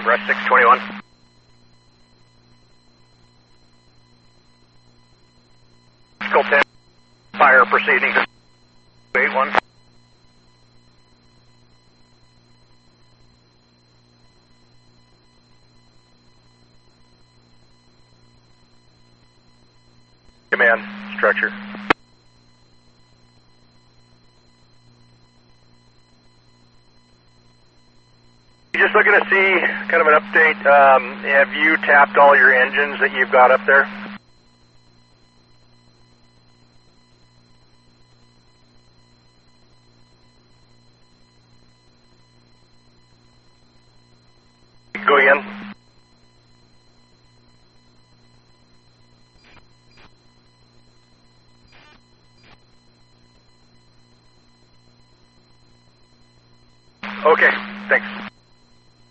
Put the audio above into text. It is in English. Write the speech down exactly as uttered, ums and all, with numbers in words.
Rush six twenty-one. Skull ten. Fire proceeding to eight one. Command, structure. Just looking to see kind of an update. Um, have you tapped all your engines that you've got up there? Go again. Okay, thanks.